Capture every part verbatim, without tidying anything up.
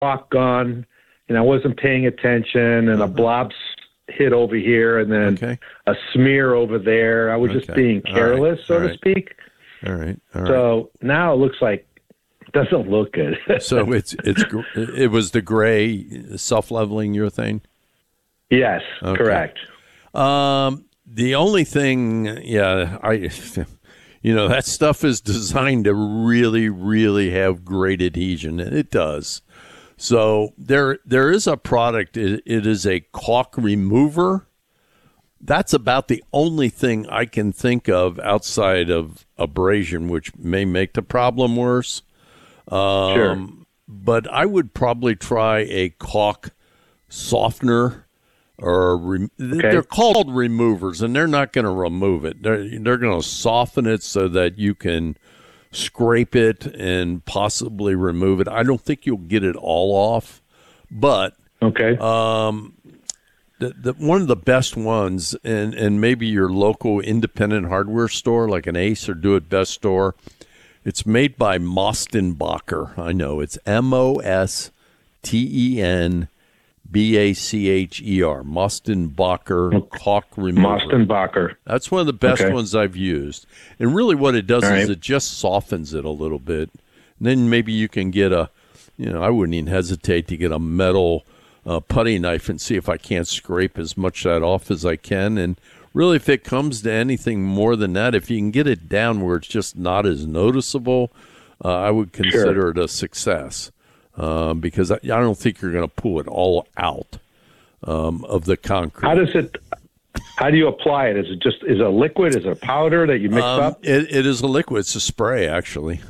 caulk gone, and I wasn't paying attention, and a blob's hit over here, and then okay. a smear over there. I was just Okay. being careless, All so right. to speak. All right. All right. So now it looks like it doesn't look good. So it's it's gr- it was the gray self-leveling urethane? Yes, Okay. correct. Um, the only thing, yeah, I, you know, that stuff is designed to really, really have great adhesion, and it does. So there, there is a product. It, it is a caulk remover. That's about the only thing I can think of outside of abrasion, which may make the problem worse. Um, Sure. But I would probably try a caulk softener. Or re- Okay. They're called removers, and they're not going to remove it. They're they're going to soften it so that you can scrape it and possibly remove it. I don't think you'll get it all off, but Okay. um, the, the one of the best ones, and and maybe your local independent hardware store like an Ace or Do It Best store. It's made by Mostenbacher. I know it's M O S T E N. B A C H E R, Mostenbacher caulk remover. Mostenbacher. That's one of the best Okay. ones I've used. And really what it does All is right. it just softens it a little bit. And then maybe you can get a, you know, I wouldn't even hesitate to get a metal uh, putty knife and see if I can't scrape as much of that off as I can. And really, if it comes to anything more than that, if you can get it down where it's just not as noticeable, uh, I would consider Sure. it a success. Um, because I, I don't think you're going to pull it all out um, of the concrete. How does it? How do you apply it? Is it just is it a liquid? Is it a powder that you mix Um, up? it, it is a liquid. It's a spray, actually.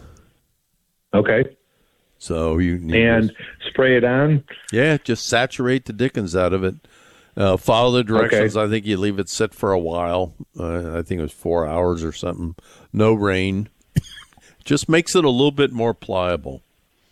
Okay. So you, you And just, spray it on. yeah, just saturate the dickens out of it. Uh, follow the directions. I think you leave it sit for a while. Uh, I think it was four hours or something. No rain. Just makes it a little bit more pliable.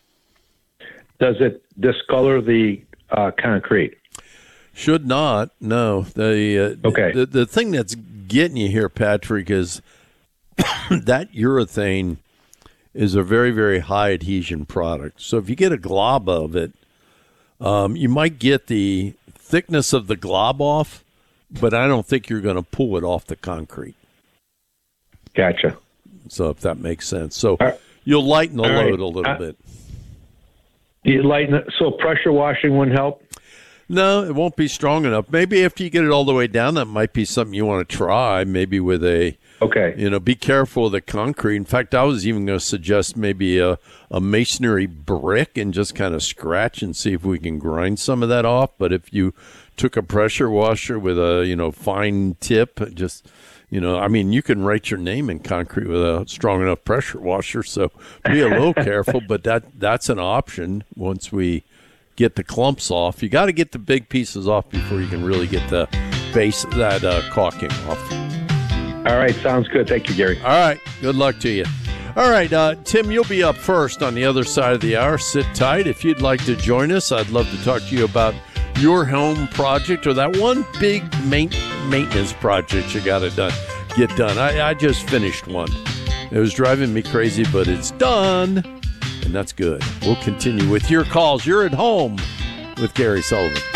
Does it discolor the uh, concrete? Should not. No. The uh, Okay. The, the thing that's getting you here, Patrick, is that urethane is a very, very high adhesion product. So if you get a glob of it, um, you might get the thickness of the glob off, but I don't think you're going to pull it off the concrete. Gotcha. So if that makes sense. So Uh, you'll lighten the all right. load a little Uh, bit. You lighten it, so pressure washing wouldn't help. No, it won't be strong enough. Maybe after you get it all the way down, that might be something you want to try. Maybe with a, Okay. you know, be careful of the concrete. In fact, I was even going to suggest maybe a, a masonry brick and just kind of scratch and see if we can grind some of that off. But if you took a pressure washer with a, you know, fine tip, just, you know, I mean, you can write your name in concrete with a strong enough pressure washer. So be a little careful, but that that's an option once we get the clumps off. You got to get the big pieces off before you can really get the base, that uh, caulking off. All right. Sounds good. Thank you, Gary. All right. Good luck to you. All right, uh, Tim, you'll be up first on the other side of the hour. Sit tight. If you'd like to join us, I'd love to talk to you about your home project or that one big main, maintenance project you got to done, get done. I, I just finished one. It was driving me crazy, but it's done, and that's good. We'll continue with your calls. You're at home with Gary Sullivan.